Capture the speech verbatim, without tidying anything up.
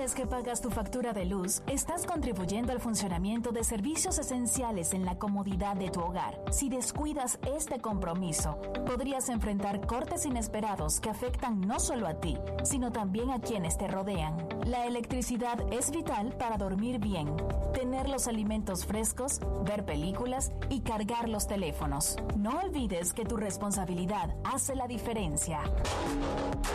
vez que pagas tu factura de luz, estás contribuyendo al funcionamiento de servicios esenciales en la comodidad de tu hogar. Si descuidas este compromiso, podrías enfrentar cortes inesperados que afectan no solo a ti, sino también a quienes te rodean. La electricidad es vital para dormir bien, tener los alimentos frescos, ver películas y cargar los teléfonos. No olvides que tu responsabilidad hace la diferencia.